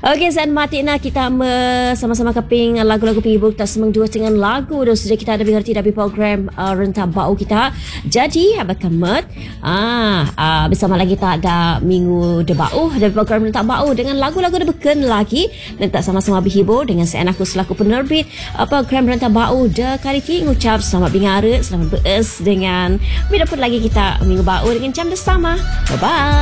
Okey, Zan Martina, kita sama-sama keping lagu-lagu penghibur tak semang dua dengan lagu dan sudah kita ada mengerti dari program Rentah Bau kita. Jadi, abang kemet bersama lagi kita ada Minggu de Bau dari program Rentah Bau dengan lagu-lagu de beken lagi dan tak sama-sama berhibur dengan saya aku selaku penerbit program Rentah Bau de kali ini ngucap selamat bingara, selamat beres dengan dapat lagi kita Minggu Bau dengan jam bersama. Bye-bye.